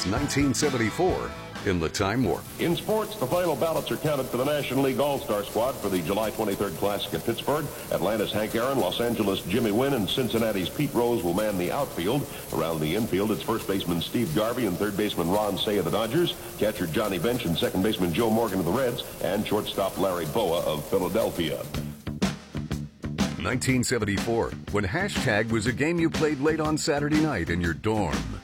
since 1974 in the Time Warp. In sports, the final ballots are counted for the National League All-Star squad for the July 23rd Classic at Pittsburgh. Atlanta's Hank Aaron, Los Angeles' Jimmy Wynn, and Cincinnati's Pete Rose will man the outfield. Around the infield, it's first baseman Steve Garvey and third baseman Ron Cey of the Dodgers, catcher Johnny Bench and second baseman Joe Morgan of the Reds, and shortstop Larry Boa of Philadelphia. 1974, when Hashtag was a game you played late on Saturday night in your dorm.